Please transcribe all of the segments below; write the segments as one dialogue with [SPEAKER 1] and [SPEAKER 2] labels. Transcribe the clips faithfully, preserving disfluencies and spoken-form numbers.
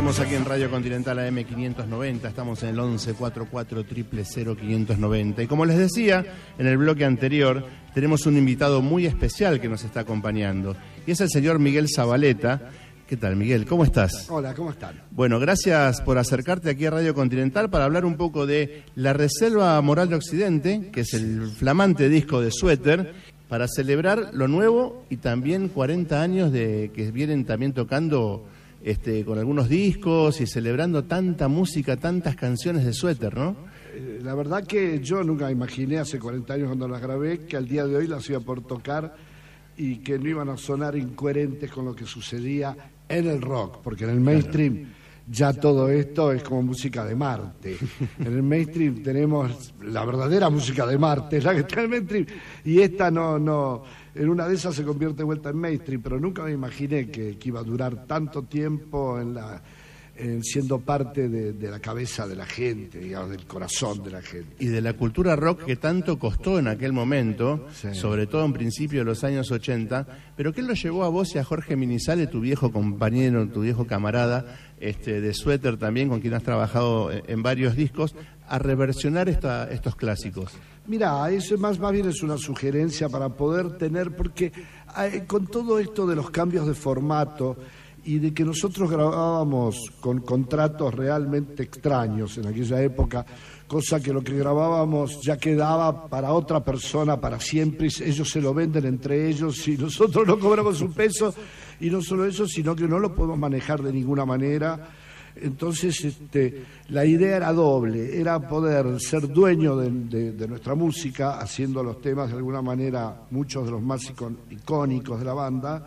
[SPEAKER 1] Seguimos aquí en Radio Continental A M quinientos noventa, estamos en el once cuarenta y cuatro cero cero cero quinientos noventa. Y como les decía en el bloque anterior, tenemos un invitado muy especial que nos está acompañando. Y es el señor Miguel Zavaleta. ¿Qué tal, Miguel? ¿Cómo estás?
[SPEAKER 2] Hola, ¿cómo están?
[SPEAKER 1] Bueno, gracias por acercarte aquí a Radio Continental para hablar un poco de La Reserva Moral de Occidente, que es el flamante disco de Suéter, para celebrar lo nuevo y también cuarenta años de que vienen también tocando este, con algunos discos y celebrando tanta música, tantas canciones de Suéter, ¿no?
[SPEAKER 2] Eh, la verdad que yo nunca imaginé hace cuarenta años cuando las grabé que al día de hoy las iba por tocar y que no iban a sonar incoherentes con lo que sucedía en el rock, porque en el mainstream claro, ya todo esto es como música de Marte. En el mainstream tenemos la verdadera música de Marte, la que está en el mainstream, y esta no, no, en una de esas se convierte de vuelta en mainstream, pero nunca me imaginé que, que iba a durar tanto tiempo en la... En siendo parte de, de la cabeza de la gente, digamos, del corazón de la gente.
[SPEAKER 1] Y de la cultura rock que tanto costó en aquel momento, sí, sobre todo en principio de los años ochenta, pero ¿qué lo llevó a vos y a Jorge Minizale, tu viejo compañero, tu viejo camarada este, de Suéter también, con quien has trabajado en varios discos, a reversionar esta, estos clásicos?
[SPEAKER 2] Mira, eso más, más bien es una sugerencia para poder tener, porque eh, con todo esto de los cambios de formato y de que nosotros grabábamos con contratos realmente extraños en aquella época, cosa que lo que grabábamos ya quedaba para otra persona para siempre, y ellos se lo venden entre ellos y nosotros no cobramos un peso, y no solo eso, sino que no lo podemos manejar de ninguna manera. Entonces este, la idea era doble, era poder ser dueño de, de, de nuestra música, haciendo los temas de alguna manera, muchos de los más icon, icónicos de la banda,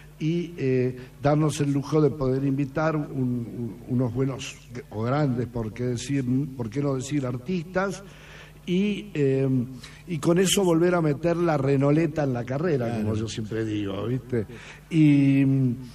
[SPEAKER 2] y eh, darnos el lujo de poder invitar un, un, unos buenos o grandes, por qué, decir, por qué no decir artistas, y, eh, y con eso volver a meter la renoleta en la carrera, claro, como yo siempre digo, ¿viste? Y,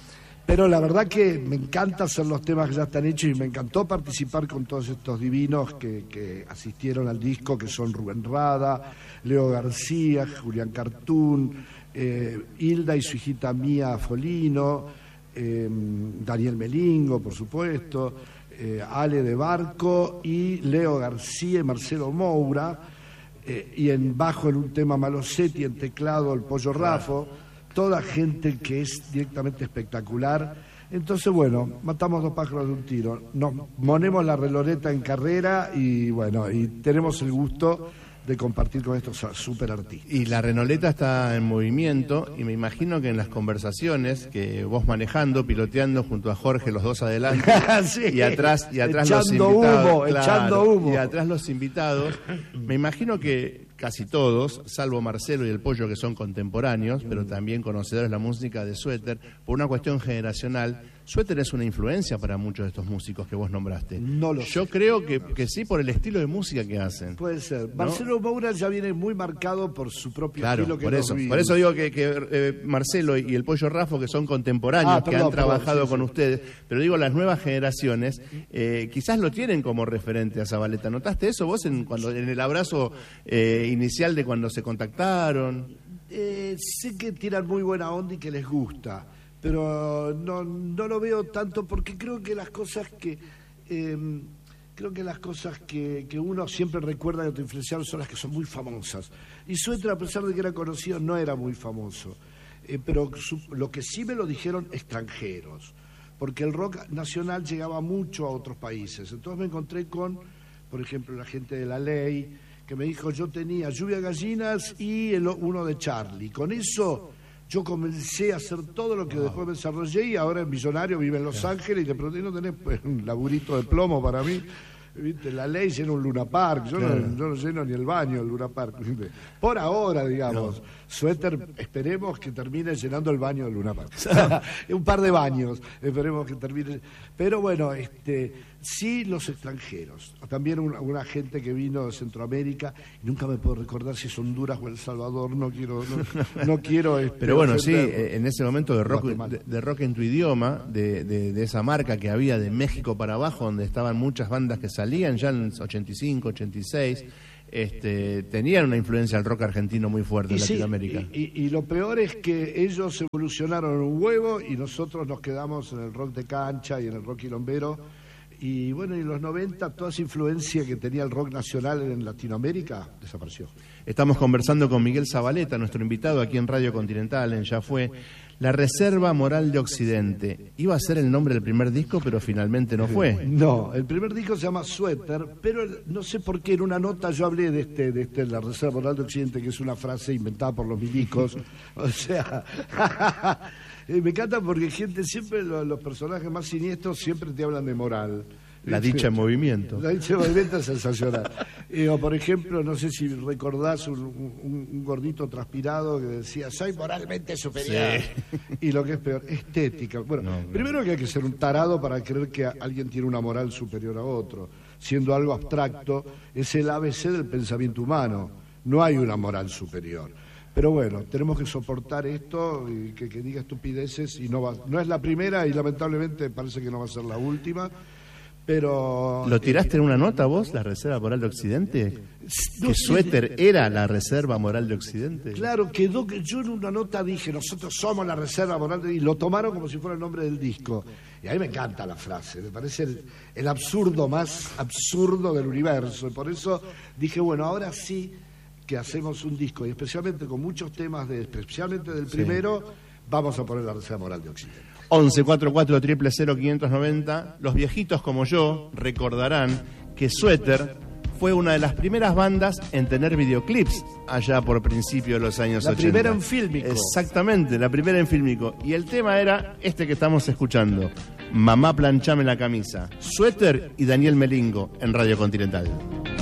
[SPEAKER 2] pero la verdad que me encanta hacer los temas que ya están hechos y me encantó participar con todos estos divinos que, que asistieron al disco, que son Rubén Rada, Leo García, Julián Cartún, Eh, Hilda y su hijita Mía Folino, eh, Daniel Melingo, por supuesto, eh, Ale de Barco y Leo García y Marcelo Moura, eh, y en bajo en un tema Malosetti, en teclado el Pollo Rafo, toda gente que es directamente espectacular. Entonces, bueno, matamos dos pájaros de un tiro, nos ponemos la reloreta en carrera y bueno, y tenemos el gusto de compartir con estos super artistas.
[SPEAKER 1] Y la renoleta está en movimiento y me imagino que en las conversaciones que vos manejando, piloteando junto a Jorge, los dos adelante, sí, y atrás, y atrás los invitados,
[SPEAKER 2] humo, claro, echando humo.
[SPEAKER 1] Y atrás los invitados, me imagino que casi todos, salvo Marcelo y el Pollo, que son contemporáneos, pero también conocedores de la música de Suéter, por una cuestión generacional, Suéter es una influencia para muchos de estos músicos que vos nombraste.
[SPEAKER 2] No lo
[SPEAKER 1] Yo
[SPEAKER 2] sé.
[SPEAKER 1] creo que, que sí, por el estilo de música que hacen.
[SPEAKER 2] Puede ser.
[SPEAKER 1] ¿No?
[SPEAKER 2] Marcelo Moura ya viene muy marcado por su propio
[SPEAKER 1] claro,
[SPEAKER 2] estilo que
[SPEAKER 1] por eso,
[SPEAKER 2] vimos.
[SPEAKER 1] por eso digo que, que eh, Marcelo y el Pollo Rafo, que son contemporáneos,
[SPEAKER 2] ah, perdón,
[SPEAKER 1] que han trabajado
[SPEAKER 2] perdón, sí,
[SPEAKER 1] con
[SPEAKER 2] sí.
[SPEAKER 1] ustedes, pero digo, las nuevas generaciones eh, quizás lo tienen como referente a Zavaleta. ¿Notaste eso vos en, cuando, en el abrazo eh, inicial de cuando se contactaron?
[SPEAKER 2] Eh, sé que tiran muy buena onda y que les gusta, pero no, no lo veo tanto porque creo que las cosas que eh, creo que las cosas que, que uno siempre recuerda de autoinfluenciaron son las que son muy famosas. Y Suéter, a pesar de que era conocido, no era muy famoso. Eh, pero su, lo que sí me lo dijeron extranjeros, porque el rock nacional llegaba mucho a otros países. Entonces me encontré con, por ejemplo, la gente de La Ley, que me dijo, yo tenía Lluvia Gallinas y el, uno de Charlie. Con eso yo comencé a hacer todo lo que wow. después me desarrollé, y ahora es millonario, vive en Los yeah. Ángeles, y de pronto no tenés pues, un laburito de plomo para mí. ¿Viste? La Ley llena un Luna Park, yo, claro. no, yo no lleno ni el baño del Luna Park. ¿Viste? Por ahora, digamos, no. Suéter, esperemos que termine llenando el baño del Luna Park. Un par de baños, esperemos que termine. Pero bueno, este, sí los extranjeros. También una, una gente que vino de Centroamérica, y nunca me puedo recordar si es Honduras o El Salvador, no quiero... No, no quiero este,
[SPEAKER 1] pero bueno, sí, en ese momento de rock, de, de rock en tu idioma, de, de, de esa marca que había de México para abajo, donde estaban muchas bandas que salían ya en ochenta y cinco, ochenta y seis, este, tenían una influencia del rock argentino muy fuerte
[SPEAKER 2] y
[SPEAKER 1] en
[SPEAKER 2] sí,
[SPEAKER 1] Latinoamérica.
[SPEAKER 2] Y, y, y lo peor es que ellos evolucionaron un huevo y nosotros nos quedamos en el rock de cancha y en el rock quilombero. Y bueno, en los noventa toda esa influencia que tenía el rock nacional en Latinoamérica desapareció.
[SPEAKER 1] Estamos conversando con Miguel Zabaleta, nuestro invitado aquí en Radio Continental, en Ya Fue. La Reserva Moral de Occidente. Iba a ser el nombre del primer disco, pero finalmente no fue.
[SPEAKER 2] No, el primer disco se llama Suéter, pero no sé por qué en una nota yo hablé de este, de este La Reserva Moral de Occidente, que es una frase inventada por los milicos. O sea, me encanta porque gente siempre, los, los personajes más siniestros siempre te hablan de moral.
[SPEAKER 1] La dicha en movimiento.
[SPEAKER 2] La dicha en movimiento es sensacional. Eh, o por ejemplo, no sé si recordás un, un, un gordito transpirado que decía, soy moralmente superior. Sí. Y lo que es peor, estética. Bueno, no, no. Primero que hay que ser un tarado para creer que alguien tiene una moral superior a otro. Siendo algo abstracto, es el A B C del pensamiento humano. No hay una moral superior. Pero bueno, tenemos que soportar esto y que, que diga estupideces y no va, no es la primera y lamentablemente parece que no va a ser la última. Pero
[SPEAKER 1] ¿lo tiraste eh, en una nota vos, la Reserva Moral de Occidente?
[SPEAKER 2] No,
[SPEAKER 1] ¿Que Suéter era la Reserva Moral de Occidente?
[SPEAKER 2] Claro, quedó que yo en una nota dije, nosotros somos la Reserva Moral de... y lo tomaron como si fuera el nombre del disco. Y a mí me encanta la frase, me parece el, el absurdo más absurdo del universo. Y por eso dije, bueno, ahora sí que hacemos un disco, y especialmente con muchos temas, de, especialmente del primero, sí. Vamos a poner la Reserva Moral de Occidente.
[SPEAKER 1] once cuarenta y cuatro cero cero cero quinientos noventa. Los viejitos como yo recordarán que Suéter fue una de las primeras bandas en tener videoclips allá por principio de los años
[SPEAKER 2] la
[SPEAKER 1] ochenta.
[SPEAKER 2] La primera en fílmico.
[SPEAKER 1] Exactamente, la primera en fílmico. Y el tema era este que estamos escuchando, Mamá planchame la camisa. Suéter y Daniel Melingo en Radio Continental.